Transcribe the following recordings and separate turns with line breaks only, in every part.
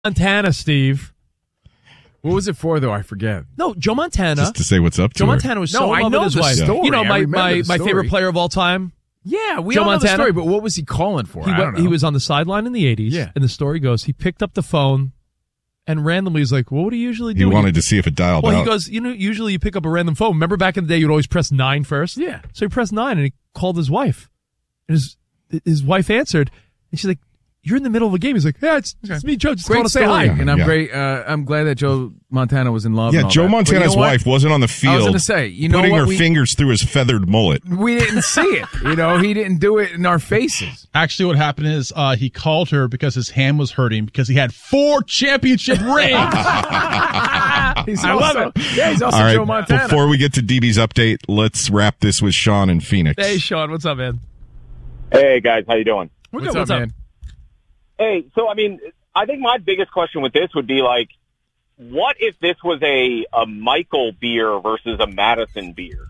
Montana, Steve.
What was it for, though? I forget.
No, Joe Montana.
Just to say what's up to
Joe
her.
Montana was so in love with his wife.
Story.
You know,
I remember
my
the story.
favorite player of all time.
Yeah, we
Joe
all know the
Montana.
story, but what was he calling for? I don't know.
He was on the sideline in the 80s,
Yeah.
and the story goes, he picked up the phone, and randomly was like, well, what do you usually do?
He wanted to see if it dialed out.
Well, he goes, usually you pick up a random phone. Remember back in the day, you'd always press 9 first?
Yeah.
So he pressed 9, and he called his wife. And his wife answered, and she's like, you're in the middle of a game. He's like, yeah, it's me, Joe. Just calling to say hi.
And I'm great. I'm glad that Joe Montana was in love.
Yeah,
and all
Joe
that.
Montana's wife wasn't on the field.
I was going to say,
putting her fingers through his feathered mullet.
We didn't see it. He didn't do it in our faces.
Actually, what happened is he called her because his hand was hurting because he had 4 championship rings.
He's
I love it.
Yeah, he's also
All right,
Joe Montana.
before we get to DB's update, let's wrap this with Sean in Phoenix.
Hey, Sean, what's up, man?
Hey, guys, how you doing?
We're
What's
good.
up, man?
Hey, so, I think my biggest question with this would be, what if this was a Michael beer versus a Madison beer?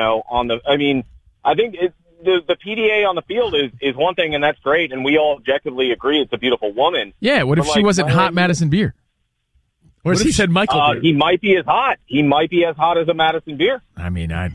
I think the PDA on the field is one thing, and that's great, and we all objectively agree it's a beautiful woman.
Yeah, what if
But,
she wasn't hot Madison beer?
What if he said Michael beer?
He might be as hot. He might be as hot as a Madison beer.
I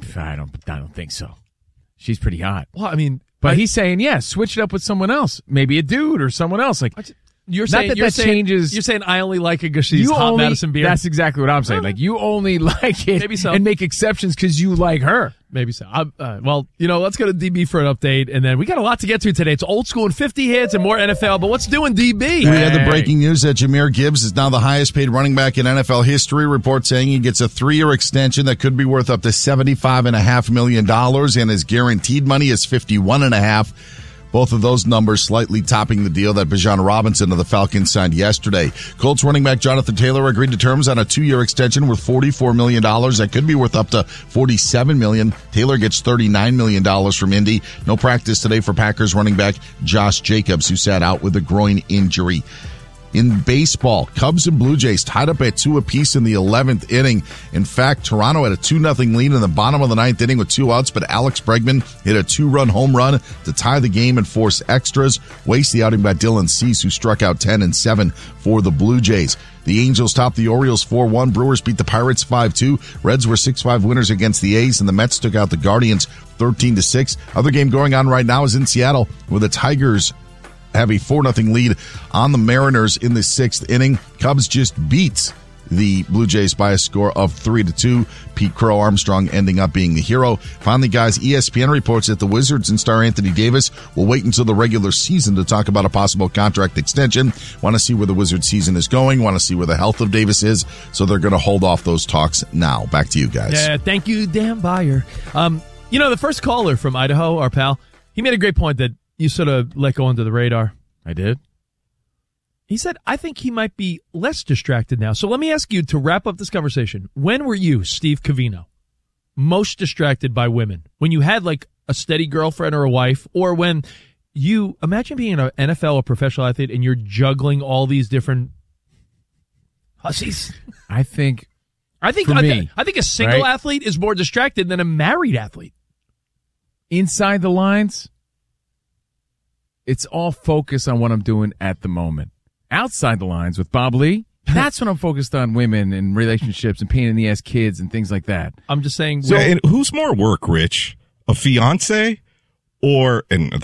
don't think so. She's pretty hot.
Well,
But he's saying, switch it up with someone else. Maybe a dude or someone else.
You're
Not
saying
that
you're
that
saying,
changes-
You're saying I only like it because she's hot Madison beer.
That's exactly what I'm saying. You only like it
Maybe so.
and make exceptions because you like her.
Maybe so. Let's go to DB for an update, and then we got a lot to get to today. It's old school and 50 hits and more NFL, but what's doing DB?
We had the breaking news that Jahmyr Gibbs is now the highest paid running back in NFL history. Report saying he gets a 3-year extension that could be worth up to $75.5 million, and his guaranteed money is $51.5. Both of those numbers slightly topping the deal that Bijan Robinson of the Falcons signed yesterday. Colts running back Jonathan Taylor agreed to terms on a 2-year extension worth $44 million. That could be worth up to $47 million. Taylor gets $39 million from Indy. No practice today for Packers running back Josh Jacobs, who sat out with a groin injury. In baseball, Cubs and Blue Jays tied up at 2 apiece in the 11th inning. In fact, Toronto had a 2-0 lead in the bottom of the 9th inning with 2 outs, but Alex Bregman hit a 2-run home run to tie the game and force extras. Waste the outing by Dylan Cease, who struck out 10 and 7 for the Blue Jays. The Angels topped the Orioles 4-1. Brewers beat the Pirates 5-2. Reds were 6-5 winners against the A's, and the Mets took out the Guardians 13-6. Other game going on right now is in Seattle, where the Tigers have a 4-0 lead on the Mariners in the 6th inning. Cubs just beat the Blue Jays by a score of 3-2. Pete Crow Armstrong ending up being the hero. Finally, guys, ESPN reports that the Wizards and star Anthony Davis will wait until the regular season to talk about a possible contract extension. Want to see where the Wizards season is going. Want to see where the health of Davis is. So they're going to hold off those talks now. Back to you guys.
Yeah, thank you, Dan Beyer. The first caller from Idaho, our pal, he made a great point that you sort of let go under the radar.
I did.
He said, I think he might be less distracted now. So let me ask you to wrap up this conversation. When were you, Steve Covino, most distracted by women? When you had a steady girlfriend or a wife, or when you imagine being an NFL or professional athlete and you're juggling all these different hussies?
I think
I think a single athlete is more distracted than a married athlete.
Inside the lines, it's all focused on what I'm doing at the moment. Outside the lines with Bob Lee, that's when I'm focused on women and relationships and pain in the ass kids and things like that.
I'm just saying.
And who's more work, Rich? A fiance or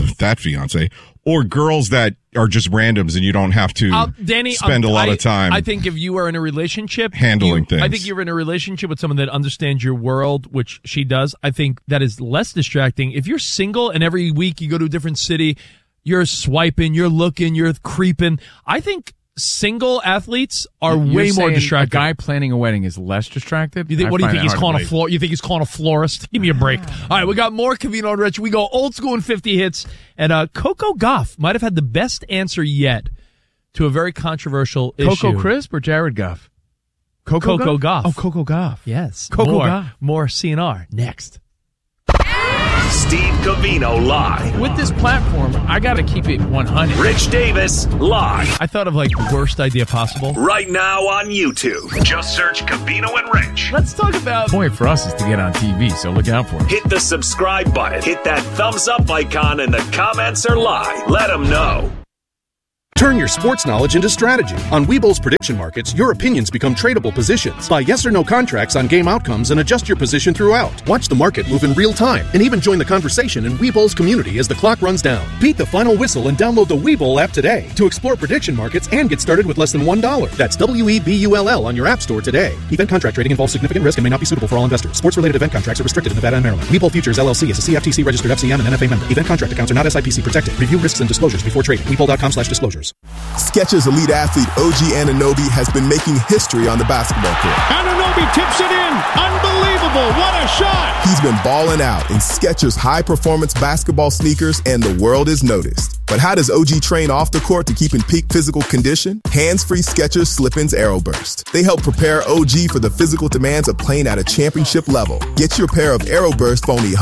girls that are just randoms and you don't have to spend a lot of time.
I think if you are in a relationship
handling things.
I think you're in a relationship with someone that understands your world, which she does. I think that is less distracting. If you're single and every week you go to a different city, you're swiping, you're looking, you're creeping. I think single athletes are way more distracted.
A guy planning a wedding is less distracted?
What do you think he's calling You think he's calling a florist? Give me a break. All right, we got more Covino and Rich. We go old school and 50 hits. And Coco Gauff might have had the best answer yet to a very controversial issue.
Coco Crisp or Jared Goff?
Coco Gauff.
Oh, Coco Gauff.
Yes.
Coco Gauff.
More CNR next.
Steve Covino live.
With this platform, I got to keep it 100.
Rich Davis live.
I thought of the worst idea possible.
Right now on YouTube. Just search Covino and Rich.
Let's talk about.
The point for us is to get on TV, so look out for it.
Hit the subscribe button. Hit that thumbs up icon, and the comments are live. Let them know.
Turn your sports knowledge into strategy. On Webull's prediction markets, your opinions become tradable positions. Buy yes or no contracts on game outcomes and adjust your position throughout. Watch the market move in real time and even join the conversation in Webull's community as the clock runs down. Beat the final whistle and download the Webull app today to explore prediction markets and get started with less than $1. That's WEBULL on your app store today. Event contract trading involves significant risk and may not be suitable for all investors. Sports-related event contracts are restricted in Nevada and Maryland. Webull Futures LLC is a CFTC registered FCM and NFA member. Event contract accounts are not SIPC protected. Review risks and disclosures before trading. Webull.com/disclosures.
Skechers elite athlete OG Anunoby has been making history on the basketball court.
Anunoby tips it in. Unbelievable. What a shot.
He's been balling out in Skechers high-performance basketball sneakers, and the world is noticed. But how does OG train off the court to keep in peak physical condition? Hands-free Skechers Slip-ins AeroBurst. They help prepare OG for the physical demands of playing at a championship level. Get your pair of AeroBurst for only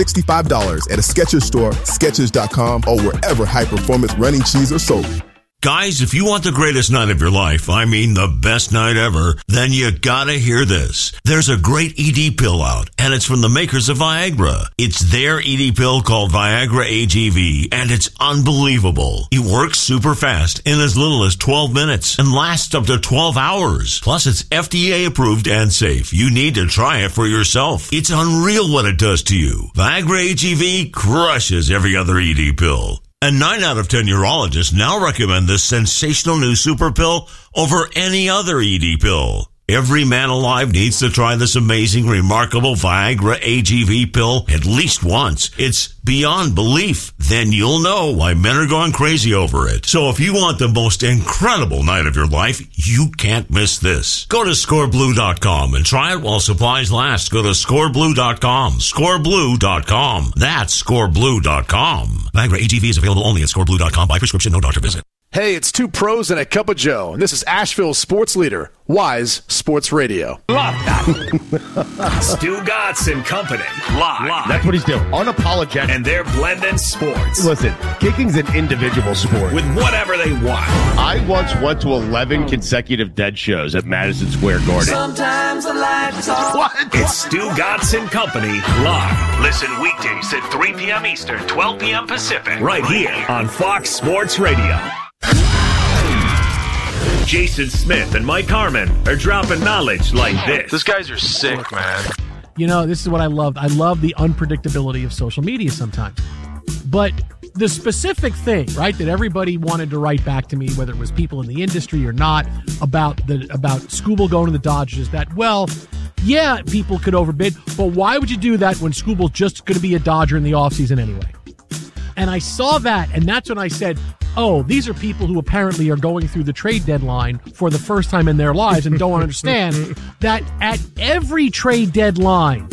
$165 at a Skechers store, Skechers.com, or wherever high-performance running shoes are sold.
Guys, if you want the greatest night of your life, I mean the best night ever, then you gotta hear this. There's a great ED pill out, and it's from the makers of Viagra. It's their ED pill called Viagra AGV, and it's unbelievable. It works super fast in as little as 12 minutes and lasts up to 12 hours. Plus, it's FDA approved and safe. You need to try it for yourself. It's unreal what it does to you. Viagra AGV crushes every other ED pill. And 9 out of 10 urologists now recommend this sensational new super pill over any other ED pill. Every man alive needs to try this amazing, remarkable Viagra AGV pill at least once. It's beyond belief. Then you'll know why men are going crazy over it. So if you want the most incredible night of your life, you can't miss this. Go to scoreblue.com and try it while supplies last. Go to scoreblue.com. Scoreblue.com. That's scoreblue.com. Viagra AGV is available only at scoreblue.com by prescription, no doctor visit.
Hey, it's two pros and a cup of Joe, and this is Asheville's sports leader, Wise Sports Radio.
Love that. Stu Gatz and Company. Live.
That's what he's doing. Unapologetic.
And they're blending sports.
Listen, kicking's an individual sport.
With whatever they want.
I once went to 11 consecutive Dead shows at Madison Square Garden.
Sometimes the lights off. What? It's Stu Gatz and Company. Live. Listen weekdays at 3 p.m. Eastern, 12 p.m. Pacific. Right here on Fox Sports Radio. Jason Smith and Mike Harmon are dropping knowledge like this.
These guys are sick, man.
You know, this is what I love. I love the unpredictability of social media sometimes. But the specific thing, right, that everybody wanted to write back to me, whether it was people in the industry or not, about Skubal going to the Dodgers, is that, well, yeah, people could overbid, but why would you do that when Skubal's just going to be a Dodger in the offseason anyway? And I saw that, and that's when I said, oh, these are people who apparently are going through the trade deadline for the first time in their lives and don't understand that at every trade deadline,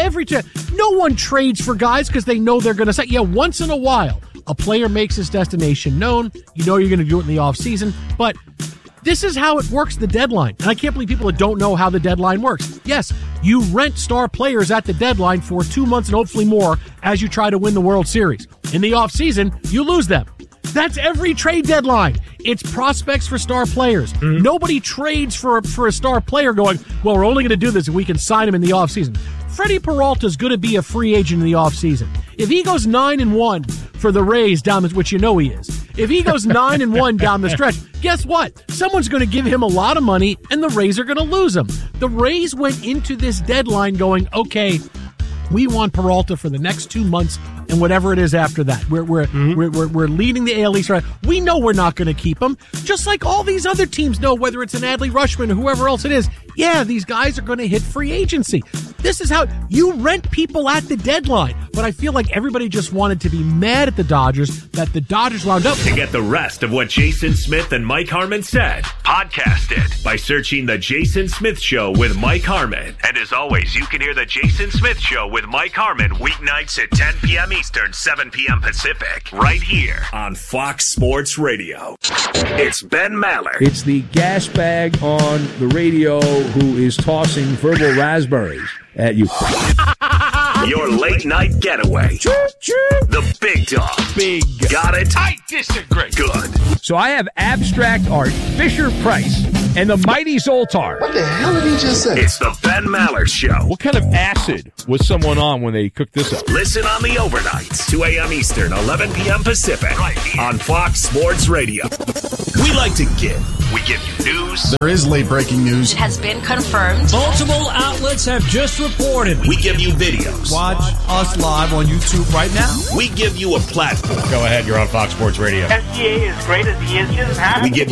no one trades for guys because they know they're going to say, yeah, once in a while, a player makes his destination known. You know you're going to do it in the offseason, but this is how it works, the deadline. And I can't believe people that don't know how the deadline works. Yes, you rent star players at the deadline for 2 months and hopefully more as you try to win the World Series. In the offseason, you lose them. That's every trade deadline. It's prospects for star players. Mm-hmm. Nobody trades for a star player going, well, we're only going to do this if we can sign him in the offseason. Freddie Peralta's going to be a free agent in the offseason. If he goes 9-1 for the Rays down the, which you know he is, if he goes 9-1 down the stretch, guess what? Someone's going to give him a lot of money, and the Rays are going to lose him. The Rays went into this deadline going, okay, we want Peralta for the next 2 months and whatever it is after that. We're leading the AL East. We know we're not going to keep him, just like all these other teams know, whether it's an Adley Rutschman or whoever else it is. Yeah, these guys are going to hit free agency. This is how you rent people at the deadline. But I feel like everybody just wanted to be mad at the Dodgers that the Dodgers wound up.
To get the rest of what Jason Smith and Mike Harmon said, podcast it by searching The Jason Smith Show with Mike Harmon. And as always, you can hear The Jason Smith Show with Mike Harmon weeknights at 10 p.m. Eastern, 7 p.m. Pacific, right here on Fox Sports Radio. It's Ben Maller.
It's the gas bag on the radio who is tossing verbal raspberries at you.
Your late night getaway. The big dog.
Big.
Got it?
I disagree.
Good.
So I have abstract art, Fisher Price, and the mighty Zoltar.
What the hell did he just say?
It's the Ben Maller Show.
What kind of acid was someone on when they cooked this up?
Listen on the overnights, 2 a.m. Eastern, 11 p.m. Pacific, right here on Fox Sports Radio. We like to give. We give you news.
There is late breaking news.
It has been confirmed.
Multiple outlets have just reported.
We give you videos.
Watch us live on YouTube right now.
We give you a platform.
Go ahead, you're on Fox Sports Radio.
SGA is great as he is.
We give